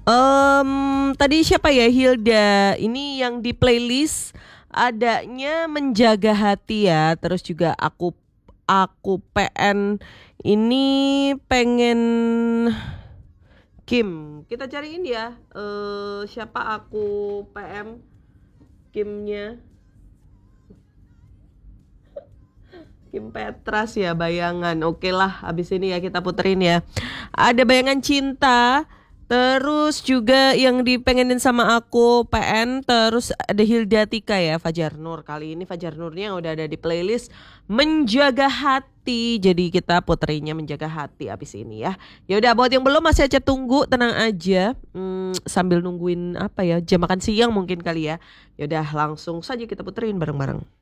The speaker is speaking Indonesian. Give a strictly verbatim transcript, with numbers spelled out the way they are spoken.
Mmm, tadi siapa ya, Hilda, ini yang di playlist adanya Menjaga Hati ya, terus juga aku aku P N ini pengen Kim. Kita cariin ya, eee, siapa Aku P M, Kimnya. Kim Petras ya, Bayangan. Oke lah, habis ini ya kita puterin ya. Ada Bayangan Cinta, terus juga yang dipengenin sama aku P N, terus ada Hilda Tika ya, Fajar Nur. Kali ini Fajar Nurnya yang udah ada di playlist Menjaga Hati. Jadi kita puterinnya Menjaga Hati abis ini ya. Ya udah, buat yang belum masih aja tunggu, tenang aja. Hmm, sambil nungguin apa ya, jam makan siang mungkin kali ya. Ya udah, langsung saja kita puterin bareng-bareng.